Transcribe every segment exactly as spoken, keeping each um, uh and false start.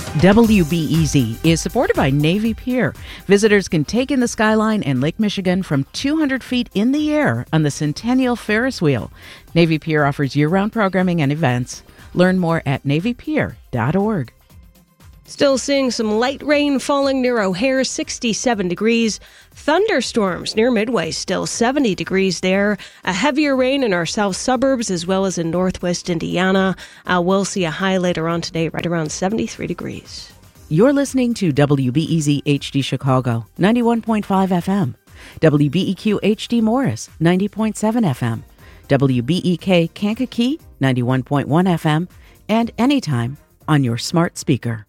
W B E Z is supported by Navy Pier. Visitors can take in the skyline and Lake Michigan from two hundred feet in the air on the Centennial Ferris Wheel. Navy Pier offers year-round programming and events. Learn more at navy pier dot org. Still seeing some light rain falling near O'Hare, sixty-seven degrees. Thunderstorms near Midway, still seventy degrees there. A heavier rain in our south suburbs as well as in northwest Indiana. Uh, we'll see a high later on today right around seventy-three degrees. You're listening to W B E Z H D Chicago, ninety-one point five F M. W B E Q H D Morris, ninety point seven F M. W B E K Kankakee, ninety-one point one F M. And anytime on your smart speaker.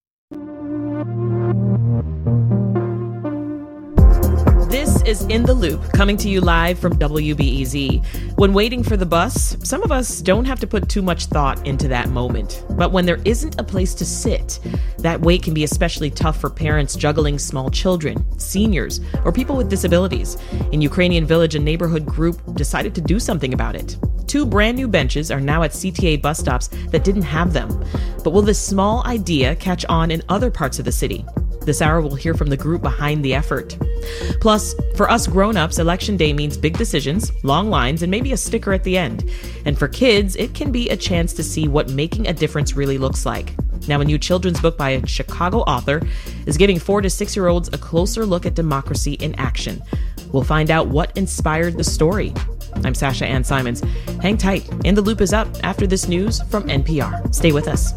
This is In the Loop, coming to you live from W B E Z. When waiting for the bus, some of us don't have to put too much thought into that moment. But when there isn't a place to sit, that wait can be especially tough for parents juggling small children, seniors, or people with disabilities. In Ukrainian Village, a neighborhood group decided to do something about it. Two brand new benches are now at C T A bus stops that didn't have them. But will this small idea catch on in other parts of the city? This hour, we'll hear from the group behind the effort. Plus, for us grown-ups, Election Day means big decisions, long lines, and maybe a sticker at the end. And for kids, it can be a chance to see what making a difference really looks like. Now, a new children's book by a Chicago author is giving four to six-year-olds a closer look at democracy in action. We'll find out what inspired the story. I'm Sasha Ann Simons. Hang tight. In the Loop is up after this news from N P R. Stay with us.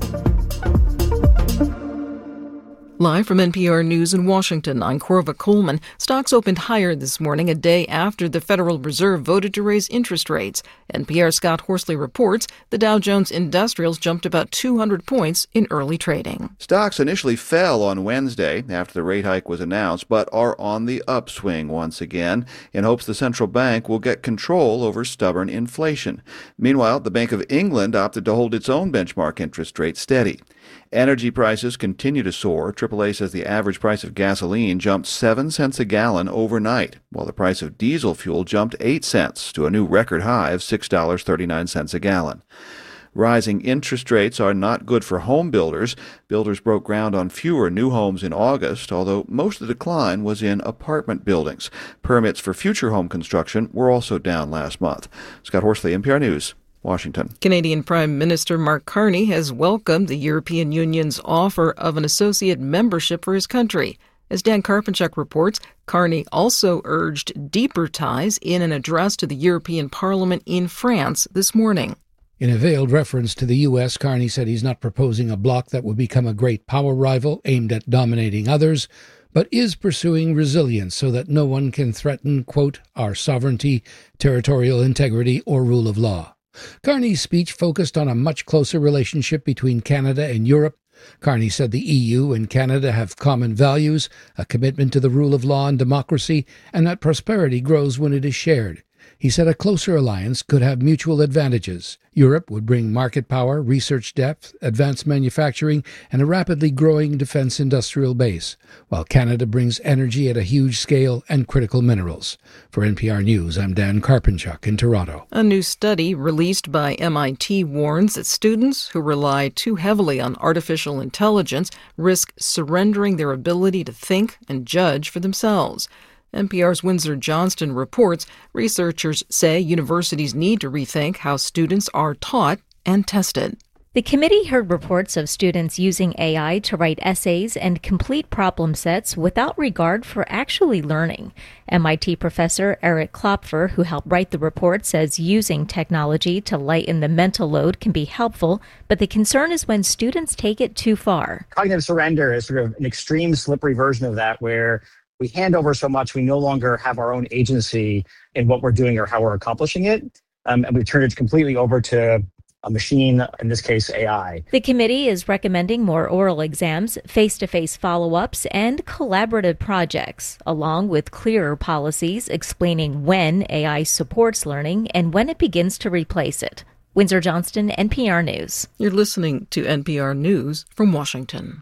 Live from N P R News in Washington, I'm Corva Coleman. Stocks opened higher this morning, a day after the Federal Reserve voted to raise interest rates. N P R's Scott Horsley reports the Dow Jones Industrials jumped about two hundred points in early trading. Stocks initially fell on Wednesday after the rate hike was announced, but are on the upswing once again in hopes the central bank will get control over stubborn inflation. Meanwhile, the Bank of England opted to hold its own benchmark interest rate steady. Energy prices continue to soar. triple A says the average price of gasoline jumped seven cents a gallon overnight, while the price of diesel fuel jumped eight cents to a new record high of six dollars and thirty-nine cents a gallon. Rising interest rates are not good for home builders. Builders broke ground on fewer new homes in August, although most of the decline was in apartment buildings. Permits for future home construction were also down last month. Scott Horsley, N P R News, Washington. Canadian Prime Minister Mark Carney has welcomed the European Union's offer of an associate membership for his country. As Dan Karpenchuk reports, Carney also urged deeper ties in an address to the European Parliament in France this morning. In a veiled reference to the U S, Carney said he's not proposing a bloc that would become a great power rival aimed at dominating others, but is pursuing resilience so that no one can threaten, quote, our sovereignty, territorial integrity, or rule of law. Carney's speech focused on a much closer relationship between Canada and Europe. Carney said the E U and Canada have common values, a commitment to the rule of law and democracy, and that prosperity grows when it is shared. He said a closer alliance could have mutual advantages. Europe would bring market power, research depth, advanced manufacturing, and a rapidly growing defense industrial base, while Canada brings energy at a huge scale and critical minerals. For N P R News, I'm Dan Karpenchuk in Toronto. A new study released by M I T warns that students who rely too heavily on artificial intelligence risk surrendering their ability to think and judge for themselves. N P R's Windsor Johnston reports researchers say universities need to rethink how students are taught and tested. The committee heard reports of students using A I to write essays and complete problem sets without regard for actually learning. M I T professor Eric Klopfer, who helped write the report, says using technology to lighten the mental load can be helpful, but the concern is when students take it too far. Cognitive surrender is sort of an extreme, slippery version of that, where we hand over so much, we no longer have our own agency in what we're doing or how we're accomplishing it. Um, and we turn it completely over to a machine, in this case, A I. The committee is recommending more oral exams, face-to-face follow-ups, and collaborative projects, along with clearer policies explaining when A I supports learning and when it begins to replace it. Windsor Johnston, N P R News. You're listening to N P R News from Washington.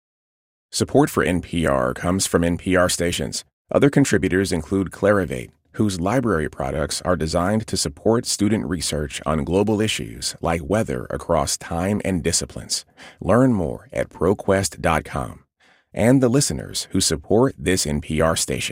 Support for N P R comes from N P R stations. Other contributors include Clarivate, whose library products are designed to support student research on global issues like weather across time and disciplines. Learn more at ProQuest dot com. And the listeners who support this N P R station.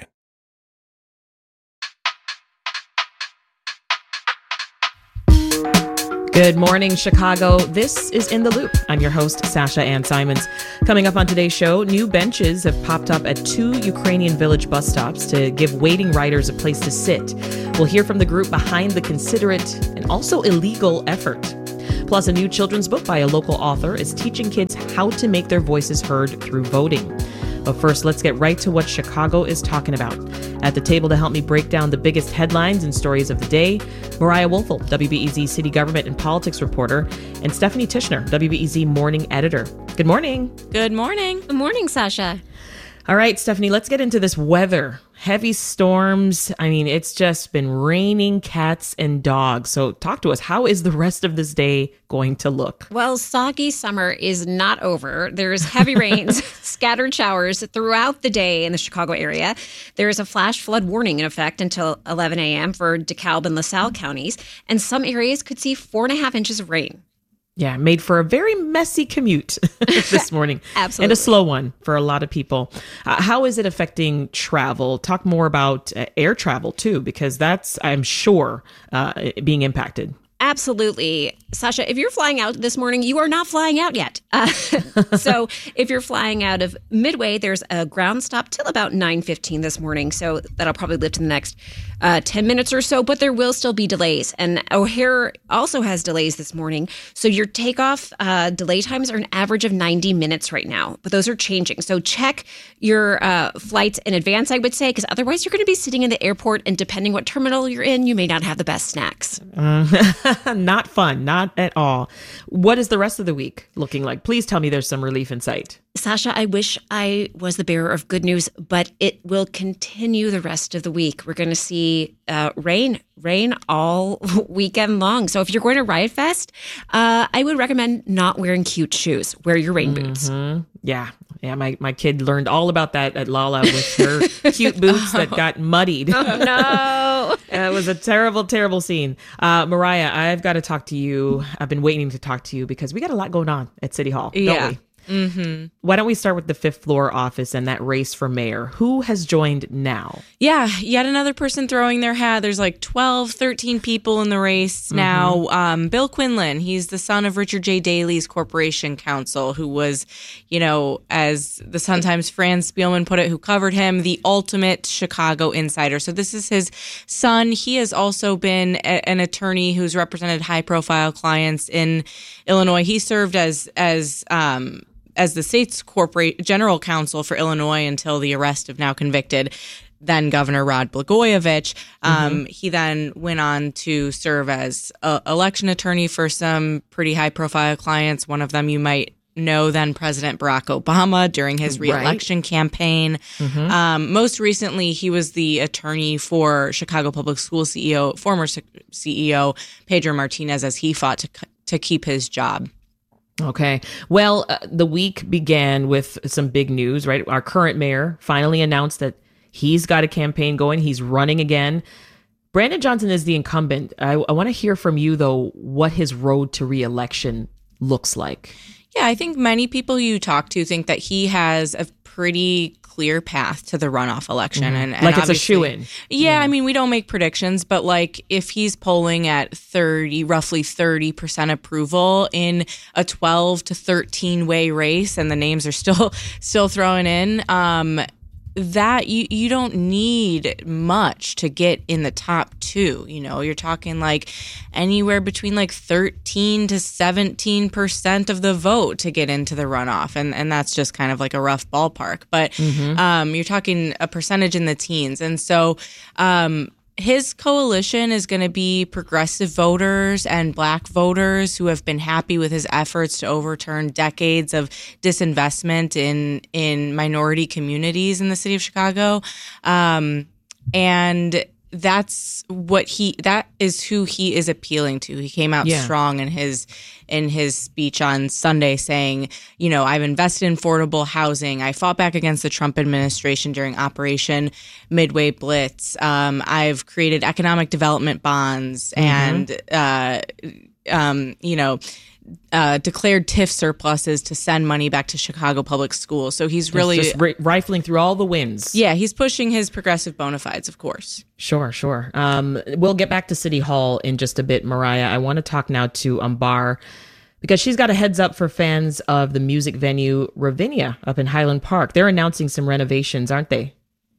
Good morning, Chicago. This is In the Loop. I'm your host, Sasha Ann Simons. Coming up on today's show, new benches have popped up at two Ukrainian village bus stops to give waiting riders a place to sit. We'll hear from the group behind the considerate and also illegal effort. Plus, a new children's book by a local author is teaching kids how to make their voices heard through voting. But first, let's get right to what Chicago is talking about. At the table to help me break down the biggest headlines and stories of the day, Mariah Woelfel, W B E Z city government and politics reporter, and Stephanie Tishner, W B E Z morning editor. Good morning. Good morning. Good morning, Sasha. All right, Stephanie, let's get into this weather. Heavy storms. I mean, it's just been raining cats and dogs. So talk to us. How is the rest of this day going to look? Well, soggy summer is not over. There's heavy rains, scattered showers throughout the day in the Chicago area. There is a flash flood warning in effect until eleven a.m. for DeKalb and LaSalle counties. And some areas could see four and a half inches of rain. Yeah, made for a very messy commute this morning. Absolutely. And a slow one for a lot of people. Uh, how is it affecting travel? Talk more about uh, air travel, too, because that's, I'm sure, uh, being impacted. Absolutely. Sasha, if you're flying out this morning, you are not flying out yet. Uh, so if you're flying out of Midway, there's a ground stop till about nine fifteen this morning. So that'll probably lift in the next uh, ten minutes or so, but there will still be delays. And O'Hare also has delays this morning. So your takeoff uh, delay times are an average of ninety minutes right now, but those are changing. So check your uh, flights in advance, I would say, because otherwise you're going to be sitting in the airport, and depending what terminal you're in, you may not have the best snacks. Uh, not fun, not at all. What is the rest of the week looking like? Please tell me there's some relief in sight. Sasha, I wish I was the bearer of good news, but it will continue the rest of the week. We're going to see uh, rain, rain all weekend long. So if you're going to Riot Fest, uh, I would recommend not wearing cute shoes. Wear your rain boots. Mm-hmm. Yeah. Yeah, my, my kid learned all about that at Lala with her cute boots that got muddied. Oh, no. It was a terrible, terrible scene. Uh, Mariah, I've got to talk to you. I've been waiting to talk to you because we got a lot going on at City Hall, yeah. don't we? Mm-hmm. Why don't we start with the fifth floor office and that race for mayor? Who has joined now? Yeah, yet another person throwing their hat. There's like twelve, thirteen people in the race now. Mm-hmm. Um, Bill Quinlan, he's the son of Richard J. Daley's corporation counsel, who was, you know, as the Sun-Times Fran Spielman put it, who covered him, the ultimate Chicago insider. So this is his son. He has also been a, an attorney who's represented high-profile clients in Illinois. He served as as um, as the state's corporate general counsel for Illinois until the arrest of now convicted then Governor Rod Blagojevich. Um, mm-hmm. He then went on to serve as a election attorney for some pretty high profile clients. One of them you might know, then President Barack Obama during his reelection right. campaign. Mm-hmm. Um, most recently, he was the attorney for Chicago Public School C E O, former C E O Pedro Martinez, as he fought to to keep his job. Okay. Well, uh, the week began with some big news, right? Our current mayor finally announced that he's got a campaign going. He's running again. Brandon Johnson is the incumbent. I, I want to hear from you, though, what his road to re-election looks like. Yeah, I think many people you talk to think that he has a pretty clear path to the runoff election. Mm-hmm. and, and Like it's a shoo-in. Yeah, yeah, I mean, we don't make predictions, but like if he's polling at thirty, roughly thirty percent approval in a twelve to thirteen way race, and the names are still still throwing in, um, that you, you don't need much to get in the top two. You know, you're talking like anywhere between like thirteen to seventeen percent of the vote to get into the runoff. And, and that's just kind of like a rough ballpark. But mm-hmm. um, you're talking a percentage in the teens. And so um, his coalition is going to be progressive voters and black voters who have been happy with his efforts to overturn decades of disinvestment in in minority communities in the city of Chicago. Um, and that's what he that is who he is appealing to. He came out Yeah. strong in his in his speech on Sunday saying, you know, I've invested in affordable housing. I fought back against the Trump administration during Operation Midway Blitz. Um, I've created economic development bonds and uh, um, you know, uh, declared T I F surpluses to send money back to Chicago public schools. So he's really just ri- rifling through all the wins. yeah, he's pushing his progressive bona fides, of course. Sure, sure. Um, we'll get back to City Hall in just a bit, Mariah. I want to talk now to Ambar because she's got a heads up for fans of the music venue Ravinia up in Highland Park. They're announcing some renovations, aren't they?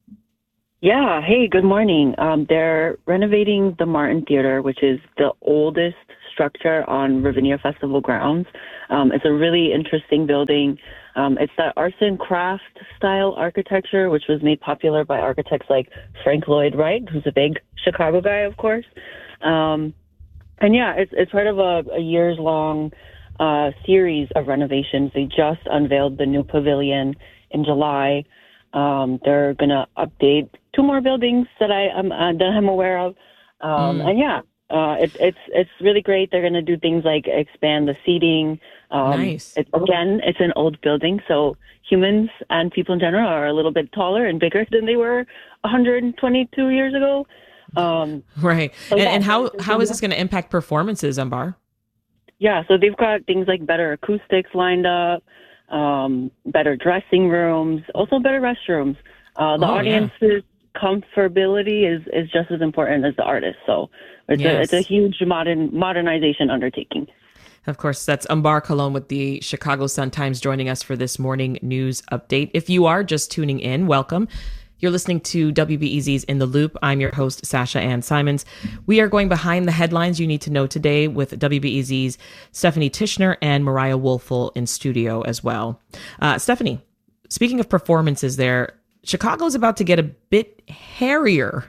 Yeah. Hey, good morning. Um, they're renovating the Martin Theater, which is the oldest structure on Ravinia Festival grounds. Um, it's a really interesting building. Um, it's that arts and craft style architecture, which was made popular by architects like Frank Lloyd Wright, who's a big Chicago guy, of course. Um, and yeah, it's it's part of a, a years long uh, series of renovations. They just unveiled the new pavilion in July. Um, they're going to update two more buildings that I am uh, that I'm aware of. Um, Mm. And yeah, uh, it, it's it's really great. They're going to do things like expand the seating. Um, Nice. It, again, it's an old building, so humans and people in general are a little bit taller and bigger than they were one hundred twenty-two years ago. Um, Right. So and, yeah, and how it's- how is this going to impact performances, Ambar? Yeah, so they've got things like better acoustics lined up, um, better dressing rooms, also better restrooms. Uh, the Oh, yeah. audience's comfortability is, is just as important as the artist. So it's, Yes. a, it's a huge modern modernization undertaking. Of course, that's Ambar Colon with the Chicago Sun-Times joining us for this morning news update. If you are just tuning in, welcome. You're listening to W B E Z's In the Loop. I'm your host, Sasha Ann Simons. We are going behind the headlines you need to know today with W B E Z's Stephanie Tishner and Mariah Woelfel in studio as well. Uh, Stephanie, speaking of performances there, Chicago's about to get a bit hairier.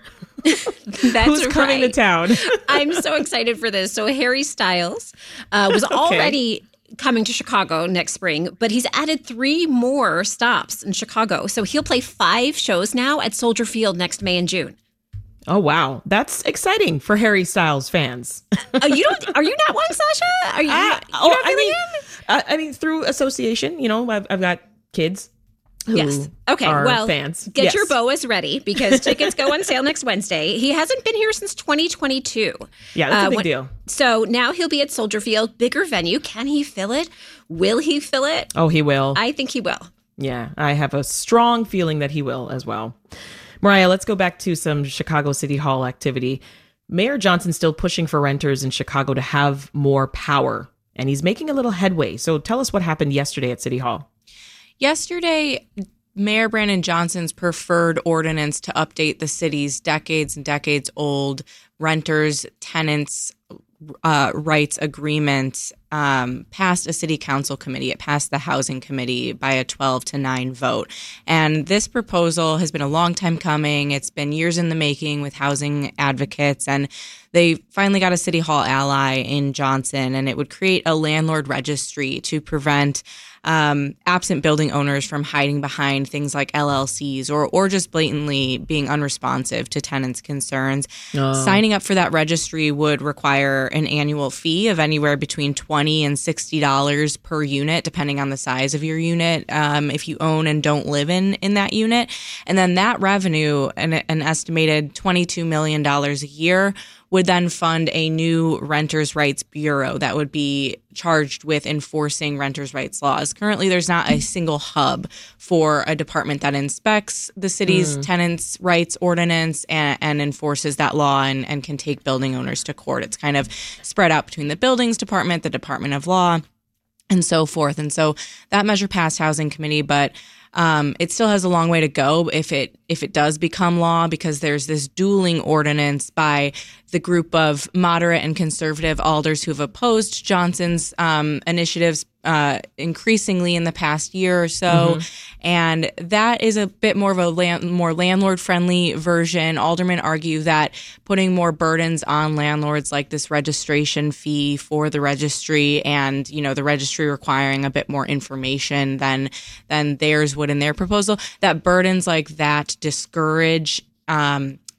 That's Who's coming to right. town? I'm so excited for this. So Harry Styles uh, was already coming to Chicago next spring, but he's added three more stops in Chicago. So he'll play five shows now at Soldier Field next May and June. Oh, wow. That's exciting for Harry Styles fans. Oh, you don't? Are you not one, Sasha? Are you? I, you're oh, not I really mean, in? I, I mean, through association, you know, I've, I've got kids who Yes. Okay. are Well, fans. get Yes. your boas ready because tickets go on sale next Wednesday. He hasn't been here since twenty twenty-two. Yeah, that's a Uh, big when- deal. So now he'll be at Soldier Field, bigger venue. Can he fill it? Will he fill it? Oh, he will. I think he will. Yeah, I have a strong feeling that he will as well. Mariah, let's go back to some Chicago City Hall activity. Mayor Johnson still pushing for renters in Chicago to have more power, and he's making a little headway. So tell us what happened yesterday at City Hall. Yesterday, Mayor Brandon Johnson's preferred ordinance to update the city's decades and decades old renters, tenants, uh, rights agreement um, passed a city council committee. It passed the housing committee by a twelve to nine vote. And this proposal has been a long time coming. It's been years in the making with housing advocates, and they finally got a City Hall ally in Johnson, and it would create a landlord registry to prevent um, absent building owners from hiding behind things like L L Cs or or just blatantly being unresponsive to tenants' concerns. Oh. Signing up for that registry would require an annual fee of anywhere between twenty and sixty dollars per unit, depending on the size of your unit, um, if you own and don't live in in that unit. And then that revenue, an, an estimated twenty-two million dollars a year, would then fund a new renters' rights bureau that would be charged with enforcing renters' rights laws. Currently, there's not a single hub for a department that inspects the city's Mm. tenants' rights ordinance and, and enforces that law and, and can take building owners to court. It's kind of spread out between the buildings department, the Department of Law, and so forth. And so that measure passed housing committee, but Um, it still has a long way to go if it if it does become law, because there's this dueling ordinance by the group of moderate and conservative alders who have opposed Johnson's um, initiatives uh, increasingly in the past year or so. Mm-hmm. And that is a bit more of a land, more landlord-friendly version. Aldermen argue that putting more burdens on landlords, like this registration fee for the registry, and you know the registry requiring a bit more information than than theirs would in their proposal, that burdens like that discourage um,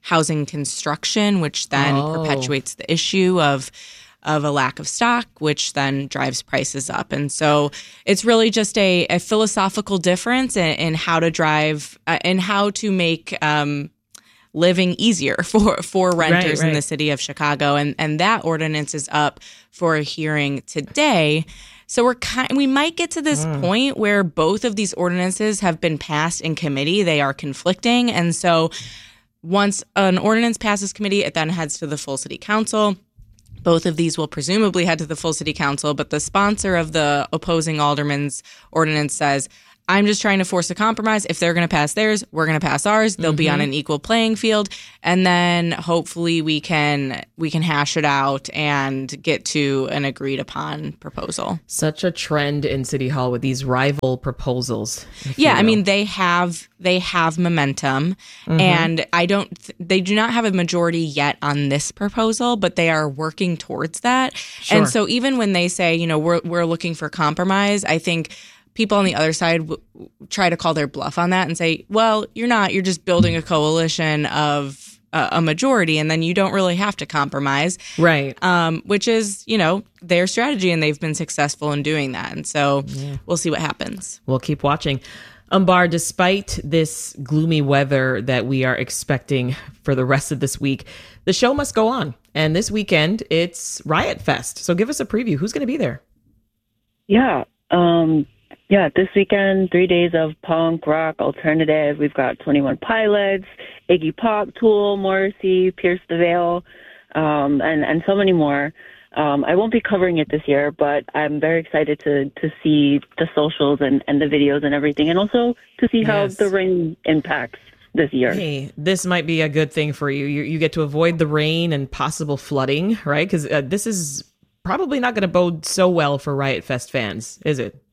housing construction, which then Oh. perpetuates the issue of of a lack of stock, which then drives prices up. And so it's really just a, a philosophical difference in, in how to drive uh, and how to make um, living easier for, for renters Right, in the right. city of Chicago. And, and that ordinance is up for a hearing today. So we're kind, we might get to this point where both of these ordinances have been passed in committee. They are conflicting. And so once an ordinance passes committee, it then heads to the full city council. Both of these will presumably head to the full city council, but the sponsor of the opposing alderman's ordinance says, I'm just trying to force a compromise. If they're going to pass theirs, we're going to pass ours. They'll be on an equal playing field. And then hopefully we can we can hash it out and get to an agreed upon proposal. Such a trend in City Hall with these rival proposals. if Yeah, you I will. mean they have they have momentum, and I don't th- they do not have a majority yet on this proposal, but they are working towards that. Sure. And so even when they say, you know, we're we're looking for compromise, I think people on the other side w- try to call their bluff on that and say, well, you're not, you're just building a coalition of uh, a majority, and then you don't really have to compromise. Right. Um, which is, you know, their strategy, and they've been successful in doing that. And so we'll see what happens. We'll keep watching. Umbar, despite this gloomy weather that we are expecting for the rest of this week, the show must go on. And this weekend, it's Riot Fest. So give us a preview. Who's going to be there? Yeah. Um, yeah, this weekend, three days of punk, rock, alternative. We've got twenty-one Pilots, Iggy Pop, Tool, Morrissey, Pierce the Veil, um, and, and so many more. Um, I won't be covering it this year, but I'm very excited to, to see the socials and, and the videos and everything, and also to see how Yes. the rain impacts this year. Hey, this might be a good thing for you. You, you get to avoid the rain and possible flooding, right? Because uh, this is probably not going to bode so well for Riot Fest fans, is it?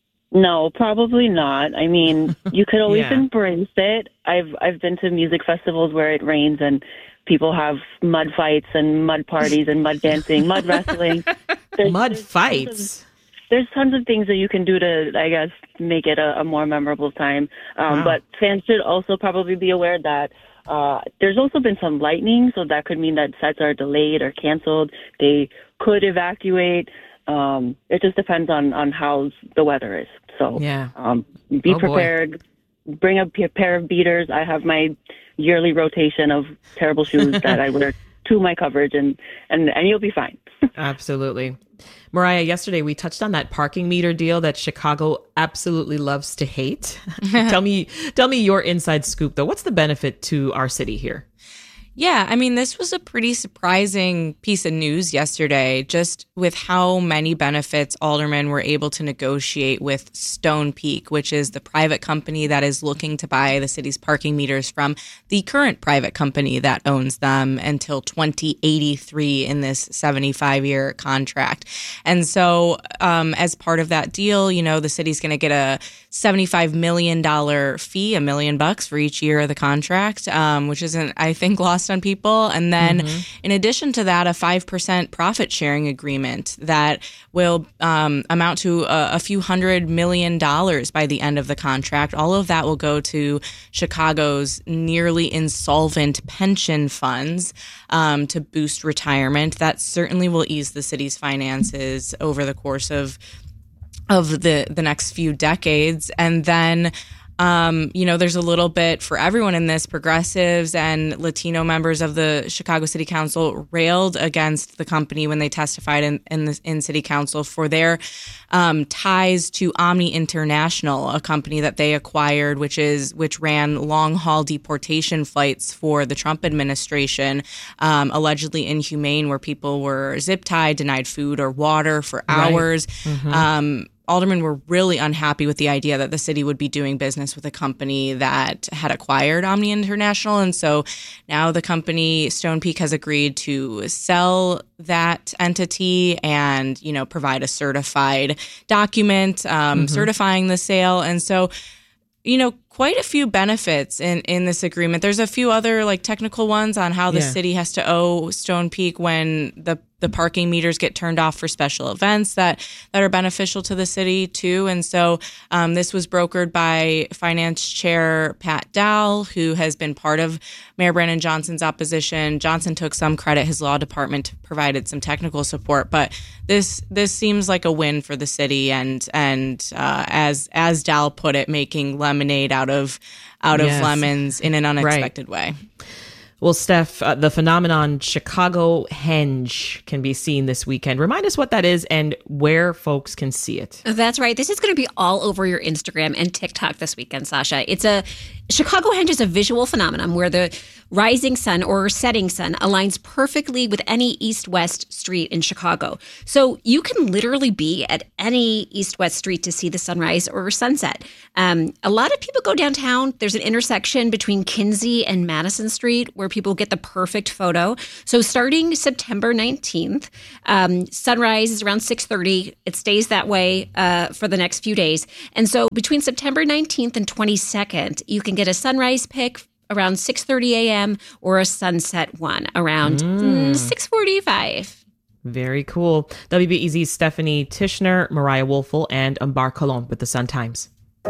No, probably not. I mean, you could always Yeah. embrace it. I've I've been to music festivals where it rains and people have mud fights and mud parties and mud dancing, mud wrestling. There's, Mud there's fights. Tons of, there's tons of things that you can do to, I guess, make it a, a more memorable time. Um, Wow. But fans should also probably be aware that uh, there's also been some lightning, so that could mean that sets are delayed or canceled. They could evacuate. Um, it just depends on, on how the weather is. So Yeah. um, be Oh, boy. prepared. Bring a p- pair of beaters. I have my yearly rotation of terrible shoes that I wear to my coverage, and, and, and you'll be fine. Absolutely. Mariah, yesterday we touched on that parking meter deal that Chicago absolutely loves to hate. tell me, tell me your inside scoop, though. What's the benefit to our city here? Yeah, I mean, this was a pretty surprising piece of news yesterday, just with how many benefits aldermen were able to negotiate with Stone Peak, which is the private company that is looking to buy the city's parking meters from the current private company that owns them until twenty eighty-three in this seventy-five year contract. And so um, as part of that deal, you know, the city's going to get a seventy-five million dollars fee, a million bucks for each year of the contract, um, which isn't, I think, lost on people. And then mm-hmm. in addition to that, a five percent profit sharing agreement that will um, amount to a, a few hundred million dollars by the end of the contract. All of that will go to Chicago's nearly insolvent pension funds um, to boost retirement. That certainly will ease the city's finances over the course of of the, the next few decades. And then Um, you know, there's a little bit for everyone in this. Progressives and Latino members of the Chicago City Council railed against the company when they testified in in, the, in City Council for their um, ties to Omni International, a company that they acquired, which is which ran long haul deportation flights for the Trump administration, um, allegedly inhumane, where people were zip tied, denied food or water for hours. Right. Mm-hmm. Um, Aldermen were really unhappy with the idea that the city would be doing business with a company that had acquired Omni International. And so now the company, Stone Peak, has agreed to sell that entity and, you know, provide a certified document um, mm-hmm. certifying the sale. And so, you know, quite a few benefits in, in this agreement. There's a few other like technical ones on how the Yeah. city has to owe Stone Peak when the the parking meters get turned off for special events that, that are beneficial to the city too. And so um, this was brokered by Finance Chair Pat Dowell, who has been part of Mayor Brandon Johnson's opposition. Johnson took some credit. His law department provided some technical support, but this this seems like a win for the city. And and uh, as as Dowell put it, making lemonade out of out Yes. of lemons in an unexpected way. Well, Steph, uh, the phenomenon Chicago Henge can be seen this weekend. Remind us what that is and where folks can see it. That's right. This is going to be all over your Instagram and TikTok this weekend, Sasha. It's a Chicago Henge is a visual phenomenon where the rising sun or setting sun aligns perfectly with any east-west street in Chicago. So you can literally be at any east-west street to see the sunrise or sunset. Um, a lot of people go downtown. There's an intersection between Kinsey and Madison Street where people get the perfect photo. So starting September nineteenth, um, sunrise is around six thirty. It stays that way uh, for the next few days. And so between September nineteenth and twenty-second, you can get a sunrise pic around six thirty a.m. or a sunset one around mm. six forty-five. Very cool. W B E Z's Stephanie Tishner, Mariah Wolfel, and Ambar Colon with the Sun-Times.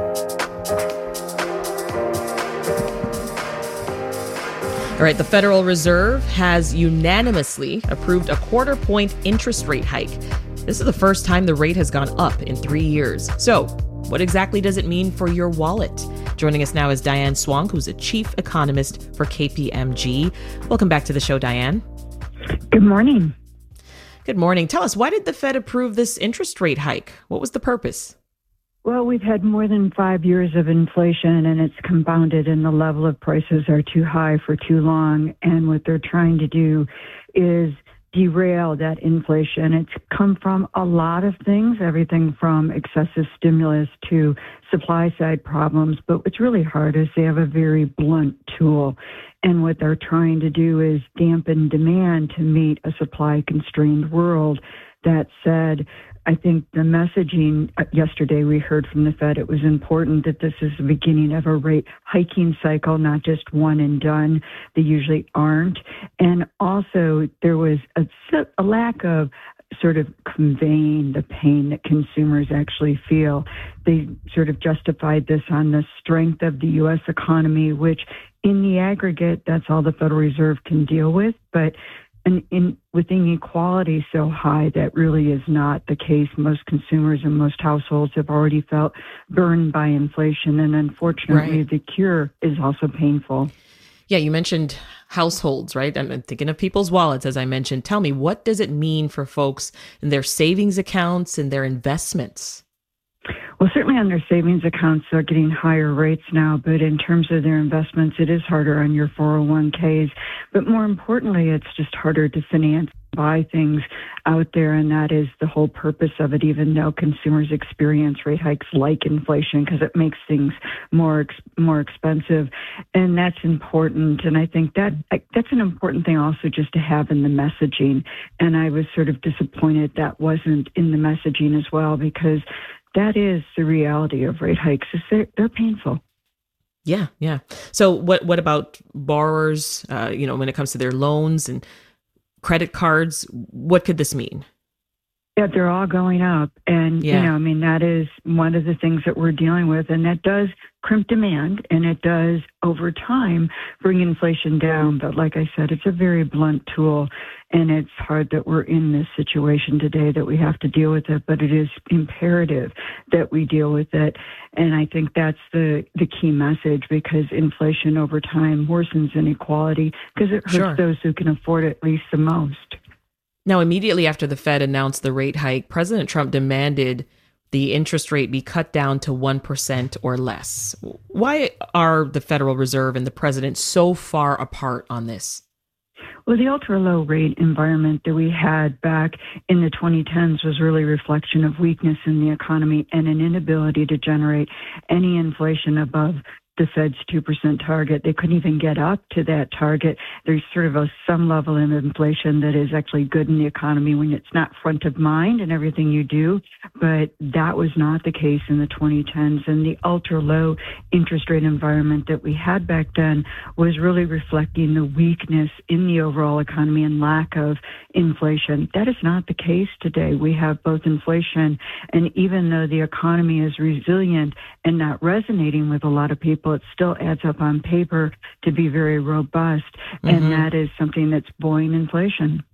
All right, the Federal Reserve has unanimously approved a quarter point interest rate hike. This is the first time the rate has gone up in three years. So, what exactly does it mean for your wallet? Joining us now is Diane Swonk, who's a chief economist for K P M G. Welcome back to the show, Diane. Good morning. Good morning. Tell us, why did the Fed approve this interest rate hike? What was the purpose? Well, we've had more than five years of inflation, and it's compounded, and the level of prices are too high for too long. And what they're trying to do is derail that inflation. It's come from a lot of things, everything from excessive stimulus to supply side problems. But what's really hard is they have a very blunt tool. And what they're trying to do is dampen demand to meet a supply constrained world. That said, I think the messaging yesterday we heard from the Fed, it was important that this is the beginning of a rate hiking cycle, not just one and done. They usually aren't. And also there was a, a lack of sort of conveying the pain that consumers actually feel. They sort of justified this on the strength of the U S economy, which in the aggregate, that's all the Federal Reserve can deal with. But And in, with inequality so high, that really is not the case. Most consumers and most households have already felt burned by inflation. And unfortunately, Right. the cure is also painful. Yeah, you mentioned households, right? I'm thinking of people's wallets, as I mentioned. Tell me, what does it mean for folks in their savings accounts and their investments? Well, certainly on their savings accounts, they're getting higher rates now, but in terms of their investments, it is harder on your four oh one k's. But more importantly, it's just harder to finance, buy things out there, and that is the whole purpose of it, even though consumers experience rate hikes like inflation because it makes things more ex- more expensive. And that's important. And I think that that's an important thing also just to have in the messaging. And I was sort of disappointed that wasn't in the messaging as well, because that is the reality of rate hikes. Is they're, they're painful. Yeah, yeah. So what what about borrowers, uh, you know, when it comes to their loans and credit cards? What could this mean? Yeah, they're all going up. And, Yeah. you know, I mean, that is one of the things that we're dealing with. And that does crimp demand, and it does, over time, bring inflation down. But like I said, it's a very blunt tool. And it's hard that we're in this situation today that we have to deal with it. But it is imperative that we deal with it. And I think that's the, the key message, because inflation over time worsens inequality because it hurts Sure. those who can afford it least the most. Now, immediately after the Fed announced the rate hike, President Trump demanded the interest rate be cut down to one percent or less. Why are the Federal Reserve and the president so far apart on this? Well, the ultra-low rate environment that we had back in the twenty tens was really a reflection of weakness in the economy and an inability to generate any inflation above the Fed's two percent target. They couldn't even get up to that target. There's sort of a some level of inflation that is actually good in the economy when it's not front of mind in everything you do. But that was not the case in the twenty tens. And the ultra low interest rate environment that we had back then was really reflecting the weakness in the overall economy and lack of inflation. That is not the case today. We have both inflation, and even though the economy is resilient and not resonating with a lot of people, it still adds up on paper to be very robust, mm-hmm. and that is something that's buoying inflation.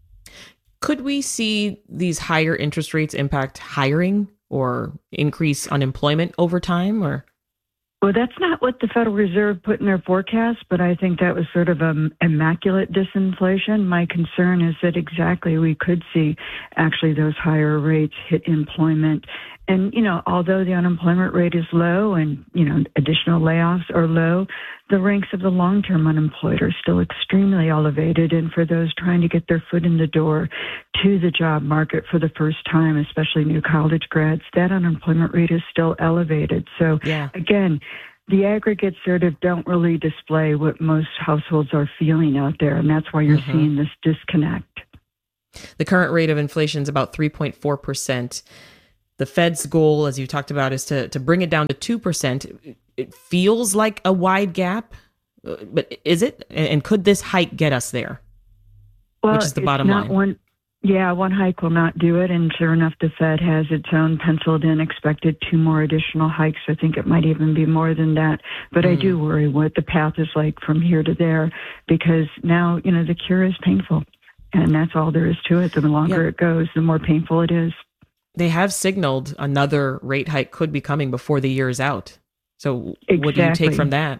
Could we see these higher interest rates impact hiring or increase unemployment over time? Or Well, that's not what the Federal Reserve put in their forecast, but I think that was sort of an immaculate disinflation. My concern is that exactly we could see actually those higher rates hit employment. And, you know, although the unemployment rate is low and, you know, additional layoffs are low, the ranks of the long-term unemployed are still extremely elevated. And for those trying to get their foot in the door to the job market for the first time, especially new college grads, that unemployment rate is still elevated. So, yeah. again, the aggregates sort of don't really display what most households are feeling out there. And that's why you're mm-hmm. seeing this disconnect. The current rate of inflation is about three point four percent. The Fed's goal, as you talked about, is to, to bring it down to two percent. It feels like a wide gap, but is it? And could this hike get us there? Well, which is the bottom not line. One, yeah, one hike will not do it. And sure enough, the Fed has its own penciled in expected two more additional hikes. I think it might even be more than that. But mm. I do worry what the path is like from here to there, because now, you know, the cure is painful. And that's all there is to it. The longer yeah. it goes, the more painful it is. They have signaled another rate hike could be coming before the year is out. So exactly. What do you take from that?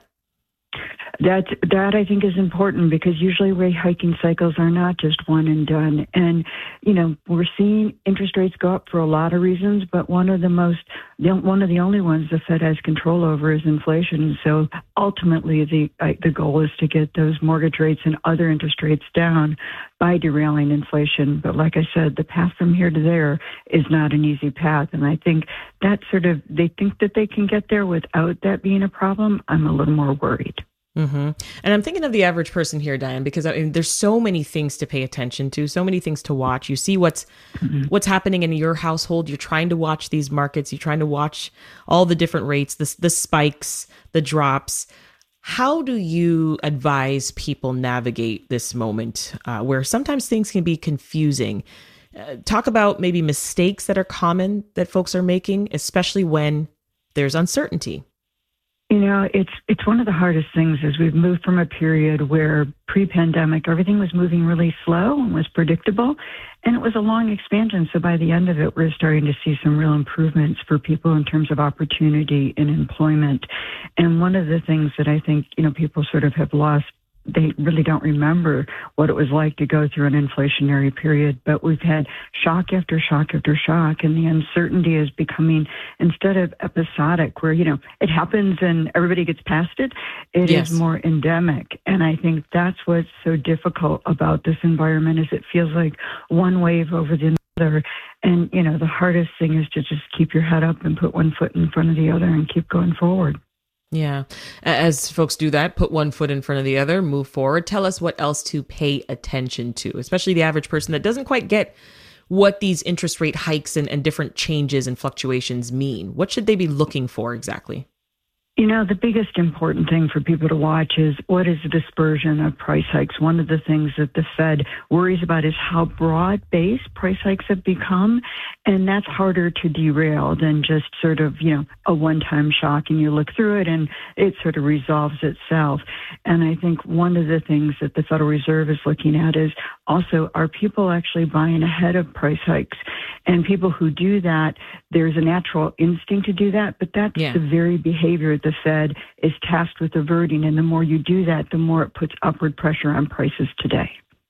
That, that I think is important, because usually rate hiking cycles are not just one and done. And, you know, we're seeing interest rates go up for a lot of reasons, but one of the most, one of the only ones the Fed has control over is inflation. So ultimately the, the goal is to get those mortgage rates and other interest rates down by derailing inflation. But like I said, the path from here to there is not an easy path. And I think that sort of, they think that they can get there without that being a problem. I'm a little more worried. Mm-hmm. And I'm thinking of the average person here, Diane, because I mean, there's so many things to pay attention to, so many things to watch. You see what's mm-hmm. what's happening in your household. You're trying to watch these markets. You're trying to watch all the different rates, the, the spikes, the drops. How do you advise people navigate this moment uh, where sometimes things can be confusing? Uh, talk about maybe mistakes that are common that folks are making, especially when there's uncertainty. You know, it's it's one of the hardest things as we've moved from a period where pre-pandemic everything was moving really slow and was predictable, and it was a long expansion. So by the end of it, we're starting to see some real improvements for people in terms of opportunity and employment. And one of the things that I think, you know, people sort of have lost, they really don't remember what it was like to go through an inflationary period. But we've had shock after shock after shock, and the uncertainty is becoming, instead of episodic, where, you know, it happens and everybody gets past it, it yes. is more endemic. And I think that's what's so difficult about this environment, is it feels like one wave over the other. And, you know, the hardest thing is to just keep your head up and put one foot in front of the other and keep going forward. Yeah. As folks do that, put one foot in front of the other, move forward. Tell us what else to pay attention to, especially the average person that doesn't quite get what these interest rate hikes and, and different changes and fluctuations mean. What should they be looking for exactly? You know, the biggest important thing for people to watch is what is the dispersion of price hikes. One of the things that the Fed worries about is how broad-based price hikes have become, and that's harder to derail than just sort of, you know, a one-time shock, and you look through it and it sort of resolves itself. And I think one of the things that the Federal Reserve is looking at is also, are people actually buying ahead of price hikes? And people who do that, there's a natural instinct to do that, but that's yeah. the very behavior the Fed is tasked with averting. And the more you do that, the more it puts upward pressure on prices today.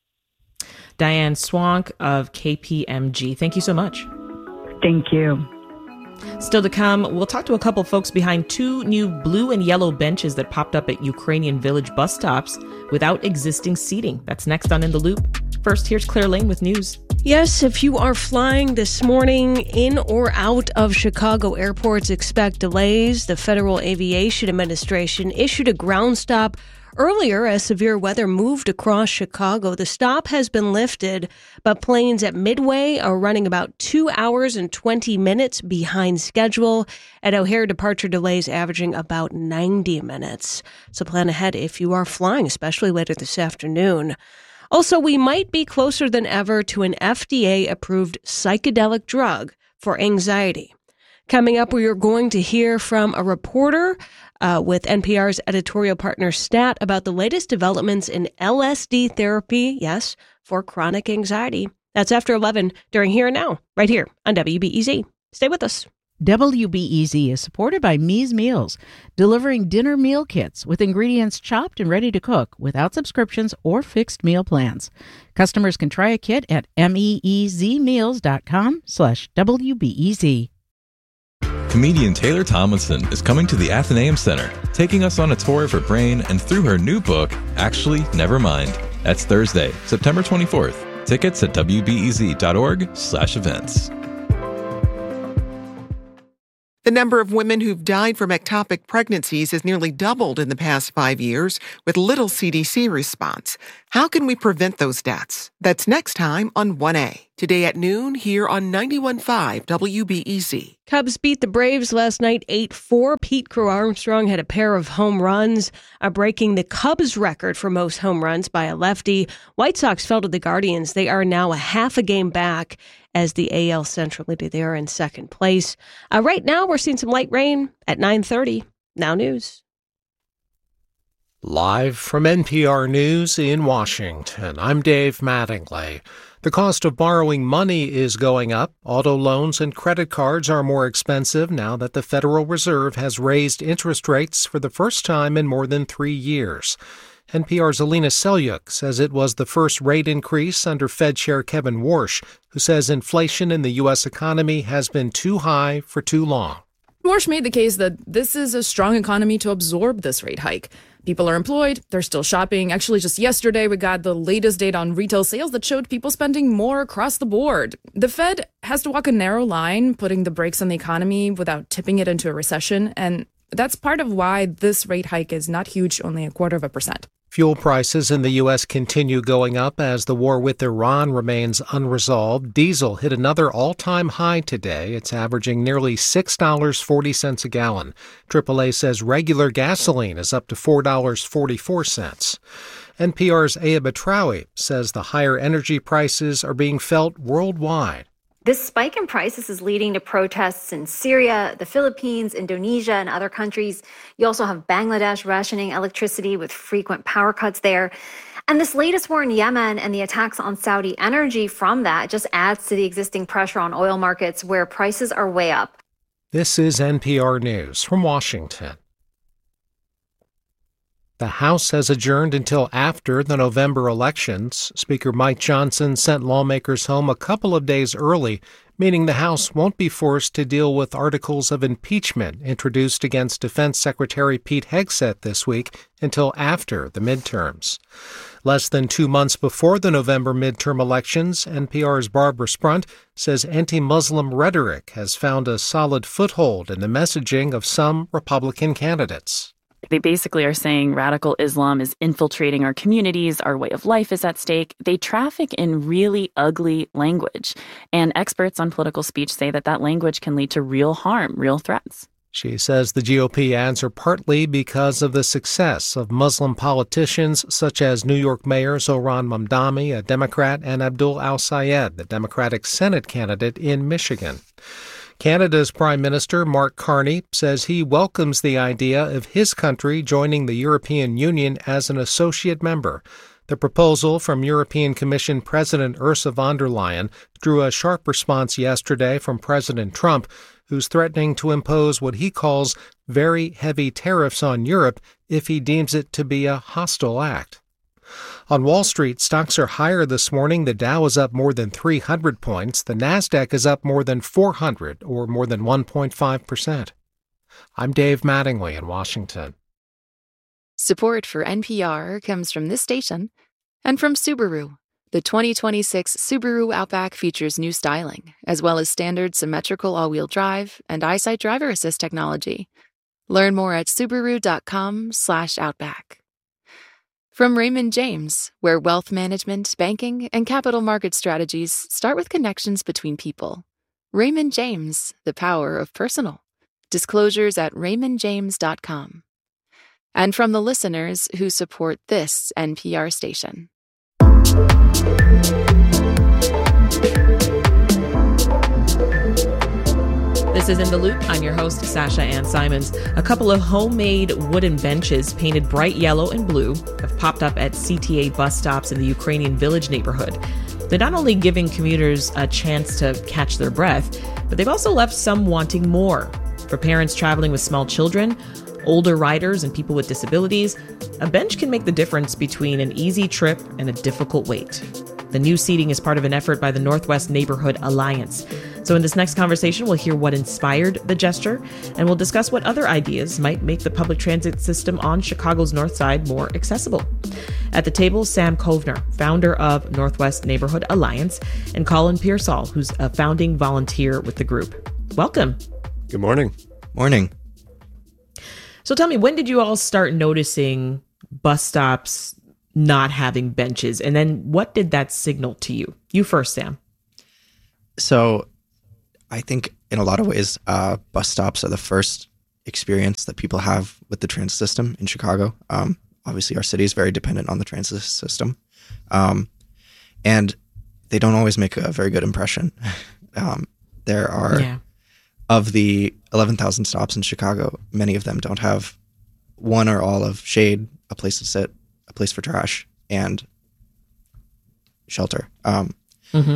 Diane Swonk of K P M G, thank you so much. Thank you. Still to come, we'll talk to a couple folks behind two new blue and yellow benches that popped up at Ukrainian village bus stops without existing seating. That's next on In the Loop. First, here's Claire Lane with news. Yes, if you are flying this morning in or out of Chicago airports, expect delays. The Federal Aviation Administration issued a ground stop earlier as severe weather moved across Chicago. The stop has been lifted, but planes at Midway are running about two hours and twenty minutes behind schedule. At O'Hare, departure delays averaging about ninety minutes. So plan ahead if you are flying, especially later this afternoon. Also, we might be closer than ever to an F D A-approved psychedelic drug for anxiety. Coming up, we are going to hear from a reporter uh, with N P R's editorial partner Stat about the latest developments in L S D therapy, yes, for chronic anxiety. That's after eleven during Here and Now, right here on W B E Z. Stay with us. W B E Z is supported by Me's Meals, delivering dinner meal kits with ingredients chopped and ready to cook without subscriptions or fixed meal plans. Customers can try a kit at meezmeals.com slash WBEZ. Comedian Taylor Tomlinson is coming to the Athenaeum Center, taking us on a tour of her brain and through her new book, Actually, Never Mind. That's Thursday, September twenty-fourth. Tickets at WBEZ.org slash events. The number of women who've died from ectopic pregnancies has nearly doubled in the past five years, with little C D C response. How can we prevent those deaths? That's next time on one A. Today at noon, here on ninety-one point five W B E Z. Cubs beat the Braves last night eight four. Pete Crow Armstrong had a pair of home runs, uh, breaking the Cubs record for most home runs by a lefty. White Sox fell to the Guardians. They are now a half a game back as the A L Central leader. They are in second place. Uh, right now, we're seeing some light rain at nine thirty. Now News. Live from N P R News in Washington, I'm Dave Mattingly. The cost of borrowing money is going up. Auto loans and credit cards are more expensive now that the Federal Reserve has raised interest rates for the first time in more than three years. N P R's Alina Selyuk says it was the first rate increase under Fed Chair Kevin Warsh, who says inflation in the U S economy has been too high for too long. Warsh made the case that this is a strong economy to absorb this rate hike. People are employed, they're still shopping. Actually, just yesterday, we got the latest data on retail sales that showed people spending more across the board. The Fed has to walk a narrow line, putting the brakes on the economy without tipping it into a recession. And that's part of why this rate hike is not huge, only a quarter of a percent. Fuel prices in the U S continue going up as the war with Iran remains unresolved. Diesel hit another all-time high today. It's averaging nearly six dollars and forty cents a gallon. triple A says regular gasoline is up to four dollars and forty-four cents. N P R's Aya Batrawi says the higher energy prices are being felt worldwide. This spike in prices is leading to protests in Syria, the Philippines, Indonesia, and other countries. You also have Bangladesh rationing electricity with frequent power cuts there. And this latest war in Yemen and the attacks on Saudi energy from that just adds to the existing pressure on oil markets where prices are way up. This is N P R News from Washington. The House has adjourned until after the November elections. Speaker Mike Johnson sent lawmakers home a couple of days early, meaning the House won't be forced to deal with articles of impeachment introduced against Defense Secretary Pete Hegseth this week until after the midterms. Less than two months before the November midterm elections, N P R's Barbara Sprunt says anti-Muslim rhetoric has found a solid foothold in the messaging of some Republican candidates. They basically are saying radical Islam is infiltrating our communities, our way of life is at stake. They traffic in really ugly language. And experts on political speech say that that language can lead to real harm, real threats. She says the G O P ads are partly because of the success of Muslim politicians such as New York Mayor Zohran Mamdani, a Democrat, and Abdul Al-Sayed, the Democratic Senate candidate in Michigan. Canada's Prime Minister Mark Carney says he welcomes the idea of his country joining the European Union as an associate member. The proposal from European Commission President Ursula von der Leyen drew a sharp response yesterday from President Trump, who's threatening to impose what he calls very heavy tariffs on Europe if he deems it to be a hostile act. On Wall Street, stocks are higher this morning. The Dow is up more than three hundred points. The Nasdaq is up more than four hundred, or more than one point five percent. I'm Dave Mattingly in Washington. Support for N P R comes from this station and from Subaru, The twenty twenty-six Subaru Outback features new styling, as well as standard symmetrical all-wheel drive and EyeSight driver assist technology. Learn more at Subaru.com slash Outback. From Raymond James, where wealth management, banking, and capital market strategies start with connections between people. Raymond James, the power of personal. Disclosures at raymond james dot com. And from the listeners who support this N P R station. This is In the Loop. I'm your host, Sasha Ann Simons. A couple of homemade wooden benches painted bright yellow and blue have popped up at C T A bus stops in the Ukrainian Village neighborhood. They're not only giving commuters a chance to catch their breath, but they've also left some wanting more. For parents traveling with small children, older riders, and people with disabilities, a bench can make the difference between an easy trip and a difficult wait. The new seating is part of an effort by the Northwest Neighborhood Alliance. So in this next conversation, we'll hear what inspired the gesture, and we'll discuss what other ideas might make the public transit system on Chicago's North Side more accessible. At the table, Sam Kovner, founder of Northwest Neighborhood Alliance, and Colin Pearsall, who's a founding volunteer with the group. Welcome. Good morning. Morning. So tell me, when did you all start noticing bus stops not having benches? And then what did that signal to you? You first, Sam. So I think in a lot of ways, uh, bus stops are the first experience that people have with the transit system in Chicago. Um, obviously, our city is very dependent on the transit system. Um, and they don't always make a very good impression. um, there are, yeah. of the eleven thousand stops in Chicago, many of them don't have one or all of shade, a place to sit, a place for trash, and shelter. Um, mm-hmm.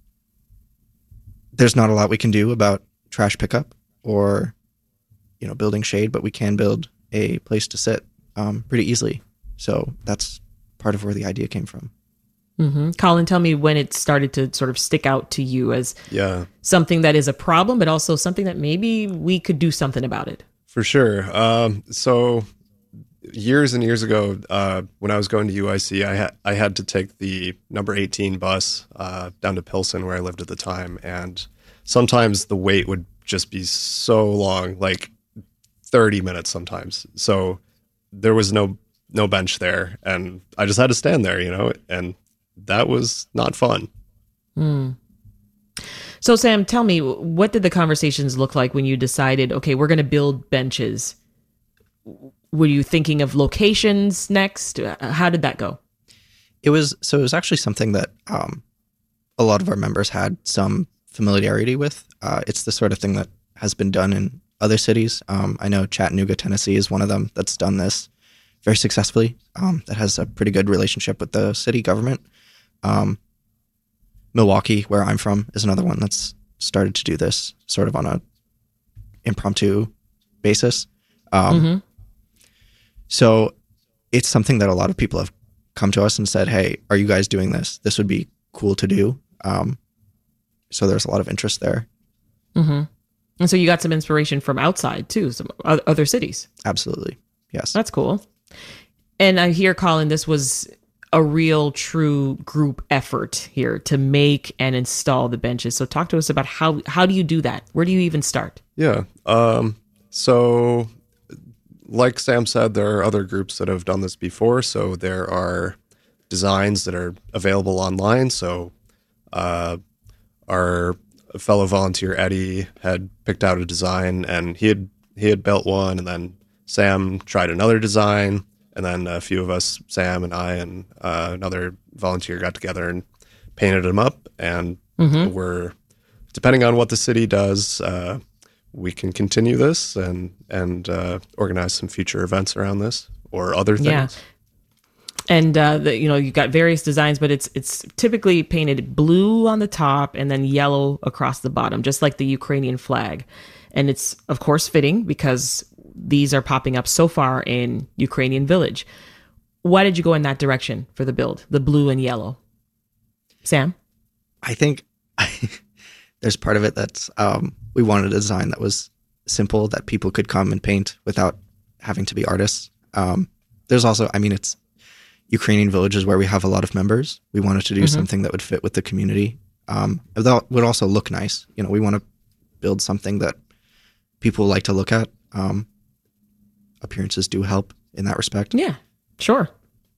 There's not a lot we can do about trash pickup or, you know, building shade, but we can build a place to sit um, pretty easily. So that's part of where the idea came from. Mm-hmm. Colin, tell me when it started to sort of stick out to you as yeah. something that is a problem, but also something that maybe we could do something about it. For sure. Um, so years and years ago, uh, when I was going to U I C, I had I had to take the number eighteen bus uh, down to Pilsen, where I lived at the time, and sometimes the wait would just be so long, like thirty minutes sometimes. So there was no no bench there, and I just had to stand there, you know, and that was not fun. Mm. So Sam, tell me, what did the conversations look like when you decided, okay, we're going to build benches? Were you thinking of locations next? How did that go? It was, so it was actually something that um, a lot of our members had some familiarity with. Uh, it's the sort of thing that has been done in other cities. Um, I know Chattanooga, Tennessee is one of them that's done this very successfully, um, that has a pretty good relationship with the city government. Um, Milwaukee, where I'm from, is another one that's started to do this sort of on a impromptu basis. Um, mm-hmm. So it's something that a lot of people have come to us and said, hey, are you guys doing this? This would be cool to do. Um, so there's a lot of interest there. Mm-hmm. And so you got some inspiration from outside too, some other cities. Absolutely. Yes. That's cool. And I hear, Colin, this was a real true group effort here to make and install the benches. So talk to us about how, how do you do that? Where do you even start? Yeah. Um, so like Sam said, there are other groups that have done this before. So there are designs that are available online. So uh, our fellow volunteer, Eddie, had picked out a design, and he had he had built one, and then Sam tried another design. And then a few of us, Sam and I and uh, another volunteer, got together and painted them up. And mm-hmm. we're, depending on what the city does, uh, we can continue this and and uh, organize some future events around this or other things. Yeah. And uh, the, you know, you got various designs, but it's it's typically painted blue on the top and then yellow across the bottom, just like the Ukrainian flag. And it's of course fitting because these are popping up so far in Ukrainian Village. Why did you go in that direction for the build, the blue and yellow? Sam? I think there's part of it that's um, we wanted a design that was simple, that people could come and paint without having to be artists. Um, there's also, I mean, it's Ukrainian villages where we have a lot of members. We wanted to do Mhm. something that would fit with the community. Um, that would also look nice. You know, we want to build something that people like to look at. Um, appearances do help in that respect. Yeah, sure.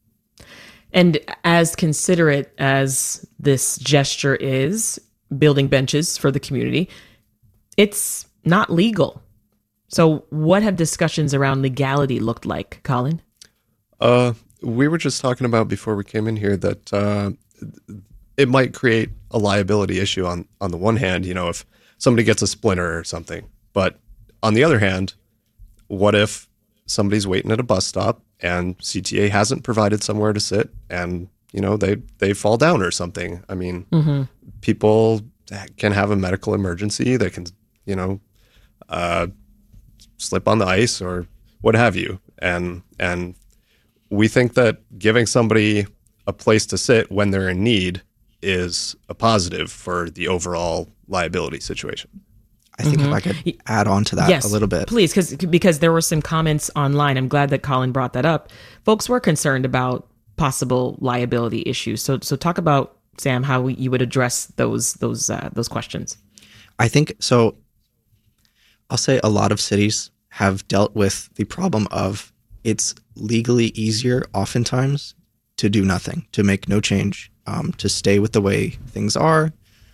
And as considerate as this gesture is, building benches for the community, it's not legal. So what have discussions around legality looked like, Colin? Uh, we were just talking about before we came in here that uh, it might create a liability issue on, on the one hand, you know, if somebody gets a splinter or something. But on the other hand, what if somebody's waiting at a bus stop and C T A hasn't provided somewhere to sit and, you know, they, they fall down or something? I mean, Mhm. people can have a medical emergency. They can, you know, uh, slip on the ice or what have you. And, and we think that giving somebody a place to sit when they're in need is a positive for the overall liability situation. I think Mhm. if I could add on to that Yes, a little bit. please, because because there were some comments online. I'm glad that Colin brought that up. Folks were concerned about possible liability issues. So so talk about, Sam, how you would address those those uh, those questions. I think so. I'll say a lot of cities have dealt with the problem of it's legally easier oftentimes to do nothing, to make no change, um, to stay with the way things are.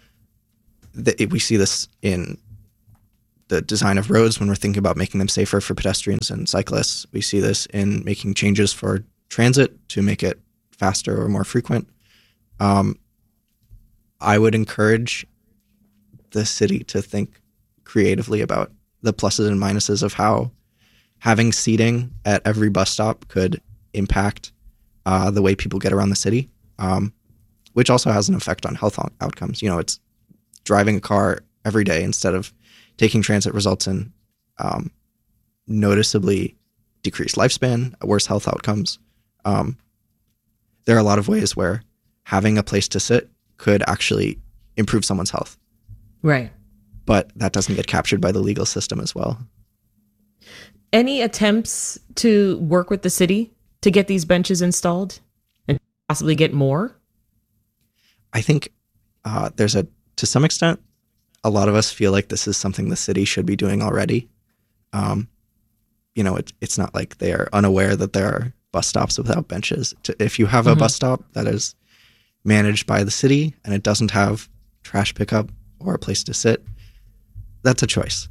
The, we see this in the design of roads when we're thinking about making them safer for pedestrians and cyclists. We see this in making changes for transit to make it faster or more frequent. Um, I would encourage the city to think creatively about the pluses and minuses of how having seating at every bus stop could impact uh, the way people get around the city, um, which also has an effect on health out- outcomes. You know, it's driving a car every day instead of taking transit results in um, noticeably decreased lifespan, worse health outcomes. Um, there are a lot of ways where having a place to sit could actually improve someone's health. Right. But that doesn't get captured by the legal system as well. Any attempts to work with the city to get these benches installed and possibly get more? I think uh, there's a, to some extent, a lot of us feel like this is something the city should be doing already. Um, you know, it, it's not like they are unaware that there are bus stops without benches. To, if you have a Mhm. bus stop that is managed by the city and it doesn't have trash pickup or a place to sit, that's a choice.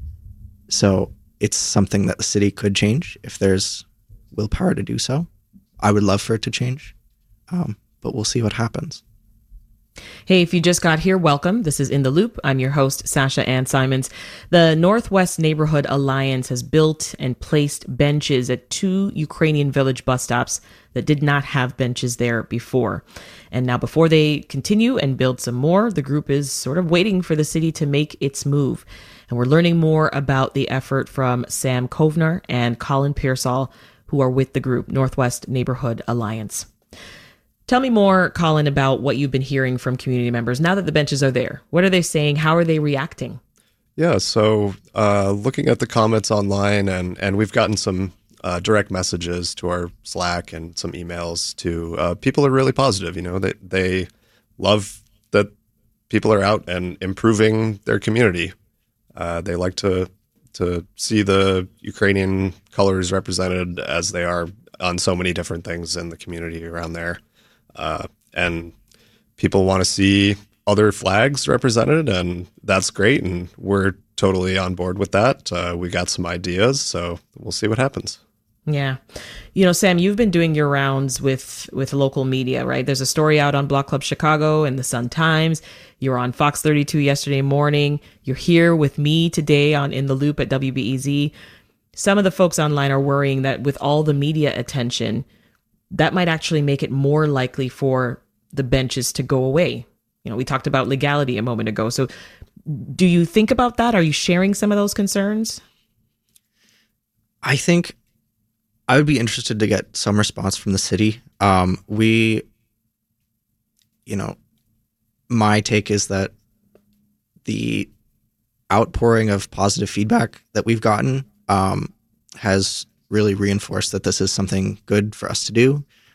So it's something that the city could change if there's willpower to do so. I would love for it to change, um, but we'll see what happens. Hey, if you just got here, welcome. This is In the Loop. I'm your host, Sasha Ann Simons. The Northwest Neighborhood Alliance has built and placed benches at two Ukrainian village bus stops that did not have benches there before. And now before they continue and build some more, the group is sort of waiting for the city to make its move. And we're learning more about the effort from Sam Kovner and Colin Pearsall, who are with the group Northwest Neighborhood Alliance. Tell me more, Colin, about what you've been hearing from community members now that the benches are there. What are they saying? How are they reacting? Yeah, so uh, looking at the comments online, and, and we've gotten some uh, direct messages to our Slack and some emails to uh, people are really positive. You know, they, they love that people are out and improving their community. Uh, they like to to see the Ukrainian colors represented as they are on so many different things in the community around there. Uh, and people want to see other flags represented, and that's great. And we're totally on board with that. Uh, we got some ideas, so we'll see what happens. Yeah. You know, Sam, you've been doing your rounds with, with local media, right? There's a story out on Block Club Chicago and the Sun-Times. You were on Fox thirty-two yesterday morning. You're here with me today on In the Loop at W B E Z. Some of the folks online are worrying that with all the media attention, that might actually make it more likely for the benches to go away. You know, we talked about legality a moment ago. So do you think about that? Are you sharing some of those concerns? I think I would be interested to get some response from the city. Um, we, you know, my take is that the outpouring of positive feedback that we've gotten um, has really reinforced that this is something good for us to do.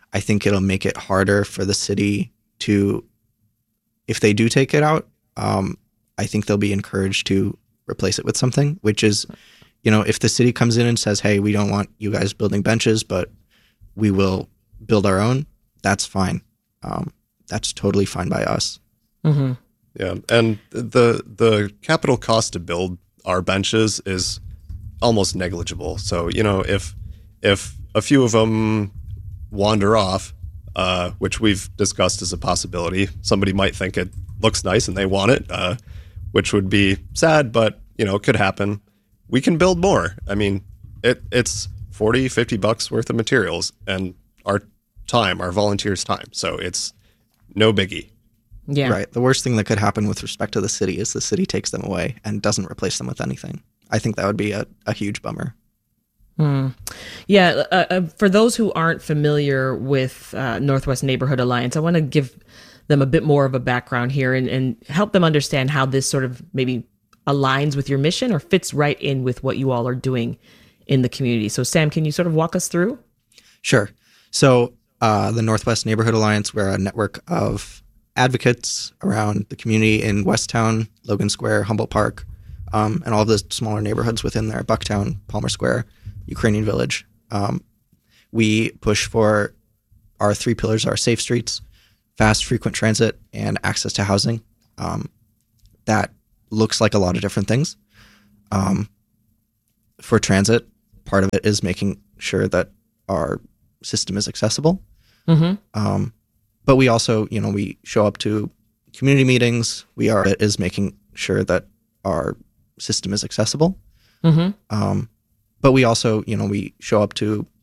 I think it'll make it harder for the city to, if they do take it out, um, I think they'll be encouraged to replace it with something, which is, you know, if the city comes in and says, hey, we don't want you guys building benches, but we will build our own, that's fine. Um, that's totally fine by us. Mm-hmm. Yeah, and the the capital cost to build our benches is almost negligible. So, you know, if if a few of them wander off, uh, which we've discussed as a possibility, somebody might think it looks nice and they want it, uh, which would be sad, but, you know, it could happen. We can build more. I mean, it it's forty, fifty bucks worth of materials and our time, our volunteers' time. So it's no biggie. Yeah. Right. The worst thing that could happen with respect to the city is the city takes them away and doesn't replace them with anything. I think that would be a, a huge bummer. Hmm. Yeah. Uh, uh, for those who aren't familiar with uh, Northwest Neighborhood Alliance, I want to give them a bit more of a background here and, and help them understand how this sort of maybe aligns with your mission or fits right in with what you all are doing in the community. So, Sam, can you sort of walk us through? Sure. So uh, the Northwest Neighborhood Alliance, we're a network of advocates around the community in Westtown, Logan Square, Humboldt Park, um, and all of the smaller neighborhoods within there, Bucktown, Palmer Square, Ukrainian Village. Um, we push for our three pillars, our safe streets, fast, frequent transit, and access to housing. Um, that looks like a lot of different things. Um, for transit, part of it is making sure that our system is accessible. Mm-hmm. Um, but we also, you know, we show up to community meetings. We are it is making sure that our system is accessible. Mm-hmm. Um, but we also, you know, we show up to